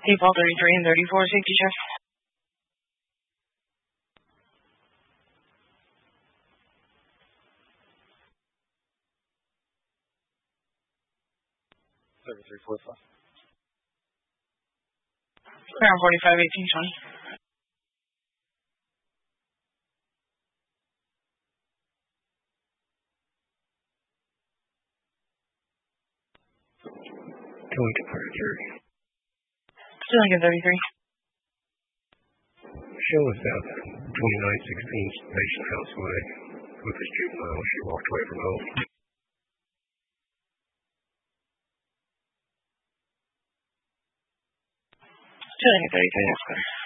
Default 33 and 34, safety check. Around 45, 18, 20. Lincoln 33. Still Lincoln 33. Show us out 2916 Station House Way with this juvenile. She walked away from home. Still Lincoln 33, that's clear.